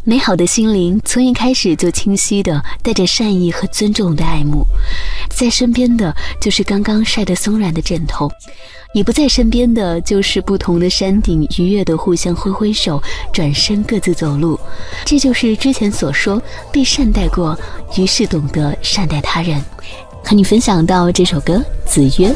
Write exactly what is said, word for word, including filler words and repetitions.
美好的心灵从一开始就清晰的带着善意和尊重的爱慕，在身边的就是刚刚晒得松软的枕头，也不在身边的就是不同的山顶愉悦的互相挥挥手，转身各自走路。这就是之前所说被善待过，于是懂得善待他人。和你分享到这首歌《子曰》。